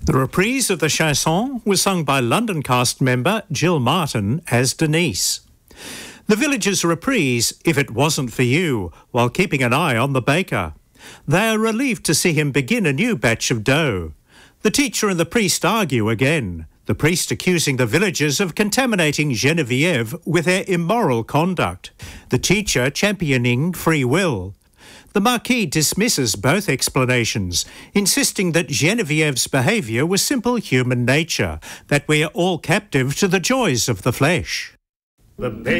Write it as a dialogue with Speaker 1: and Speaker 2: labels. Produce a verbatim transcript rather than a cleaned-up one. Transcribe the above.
Speaker 1: The reprise of the chanson was sung by London cast member Jill Martin as Denise. The villagers reprise If It Wasn't For You, while keeping an eye on the baker. They are relieved to see him begin a new batch of dough. The teacher and the priest argue again, the priest accusing the villagers of contaminating Geneviève with their immoral conduct, the teacher championing free will. The Marquis dismisses both explanations, insisting that Geneviève's behaviour was simple human nature, that we are all captive to the joys of the flesh. The